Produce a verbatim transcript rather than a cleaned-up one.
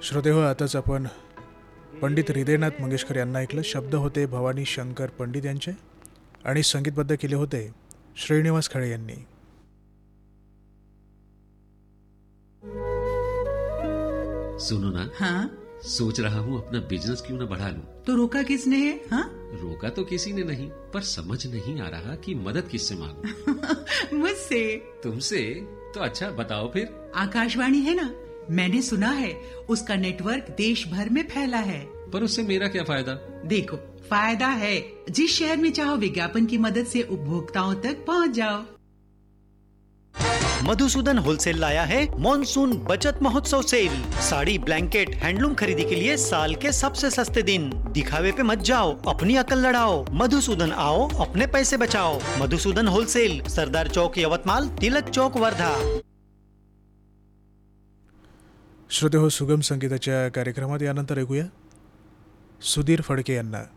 श्रोतेहो, आताच आपण पंडित हृदयनाथ मंगेशकर यांना ऐकलं. शब्द होते भवानी शंकर पंडित यांचे आणि संगीतबद्ध केले होते श्रीनिवास खळे यांनी. सुनो ना. हाँ? सोच रहा हूँ अपना बिजनेस क्यों न बढ़ा लूं. तो रोका किसने है? हाँ? रोका तो किसी ने नहीं, पर समझ नहीं आ रहा कि मदद किससे मांगूं. मुझसे. तुमसे? तो अच्छा बताओ फिर. आकाशवाणी है ना, मैंने सुना है उसका नेटवर्क देश भर में फैला है. पर उससे मेरा क्या फायदा. देखो, फायदा है. जिस शहर में चाहो विज्ञापन की मदद से उपभोक्ताओं तक पहुंच जाओ. मधुसूदन होलसेल लाया है मॉनसून बचत महोत्सव सेल. साड़ी, ब्लैंकेट, हैंडलूम खरीदी के लिए साल के सबसे सस्ते दिन. दिखावे पे मत जाओ, अपनी अकल लड़ाओ. मधुसूदन आओ, अपने पैसे बचाओ. मधुसूदन होलसेल, सरदार चौक यवतमाळ, तिलक चौक वर्धा. श्रोते हो, सुगम संगीताच्या कार्यक्रमात यानंतर ऐकूया सुधीर फडके यांना.